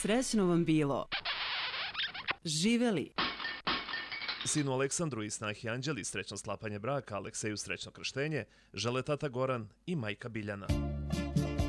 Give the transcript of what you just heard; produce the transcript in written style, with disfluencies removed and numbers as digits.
Srećno vam bilo. Živeli. Sinu Aleksandru i snahi Anđeli srećno sklapanje braka, Alekseju srećno krštenje, žele tata Goran i majka Biljana.